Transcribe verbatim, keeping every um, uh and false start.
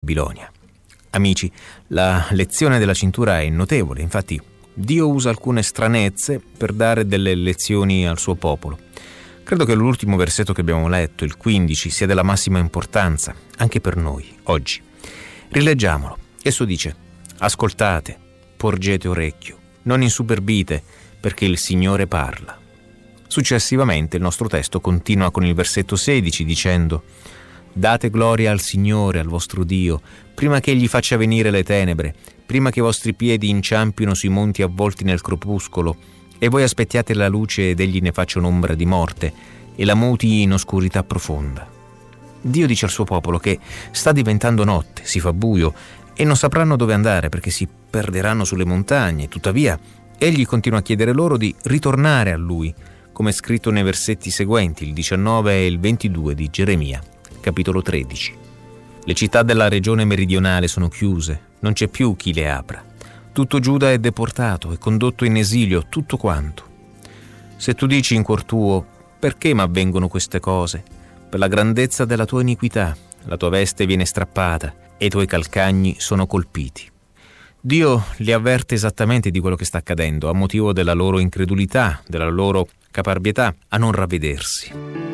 Babilonia. Amici, la lezione della cintura è notevole, infatti Dio usa alcune stranezze per dare delle lezioni al suo popolo. Credo che l'ultimo versetto che abbiamo letto, il quindici, sia della massima importanza, anche per noi, oggi. Rileggiamolo. Esso dice: ascoltate, porgete orecchio, non insuperbite, perché il Signore parla. Successivamente il nostro testo continua con il versetto sedici dicendo: date gloria al Signore, al vostro Dio, prima che egli faccia venire le tenebre, prima che i vostri piedi inciampino sui monti avvolti nel crepuscolo, e voi aspettiate la luce ed egli ne faccia un'ombra di morte, e la muti in oscurità profonda. Dio dice al suo popolo che sta diventando notte, si fa buio, e non sapranno dove andare perché si perderanno sulle montagne. Tuttavia, egli continua a chiedere loro di ritornare a lui, come è scritto nei versetti seguenti, il diciannove e il ventidue di Geremia, capitolo tredici. Le città della regione meridionale sono chiuse, non c'è più chi le apra. Tutto Giuda è deportato e condotto in esilio, tutto quanto. Se tu dici in cuor tuo: perché m'avvengono queste cose? Per la grandezza della tua iniquità, la tua veste viene strappata e i tuoi calcagni sono colpiti. Dio li avverte esattamente di quello che sta accadendo, a motivo della loro incredulità, della loro caparbietà a non ravvedersi.